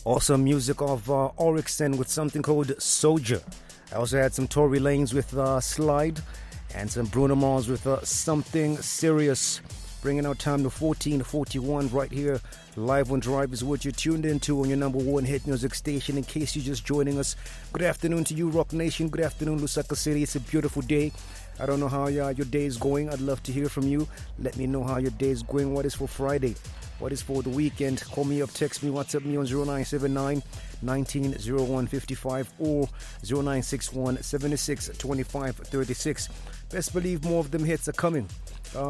Awesome music of Oryxen with something called Soldier. I also had some Tory Lanez with Slide and some Bruno Mars with Something Serious. Bringing our time to 14:41 right here. Live on Drive is what you're tuned into on your number one hit music station. In case you're just joining us, good afternoon to you, Rock Nation. Good afternoon, Lusaka City. It's a beautiful day. I don't know how your day is going. I'd love to hear from you. Let me know how your day is going. What is for Friday? What is for the weekend? Call me up, text me, WhatsApp me on 0979 190155 or 0961 76 25 36. Best believe more of them hits are coming.